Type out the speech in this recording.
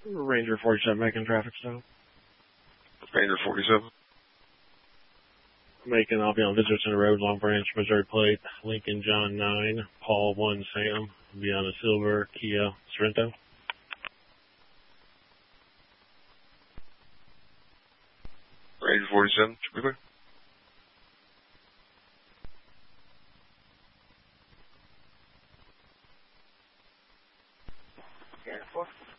Ranger 47 making traffic stop. Ranger 47. I'll be on Visitor Center Road, Long Branch, Missouri plate, Lincoln John 9, Paul 1 Sam, I'll be on a silver Kia Sorento. Ranger 47, should be clear. Yeah,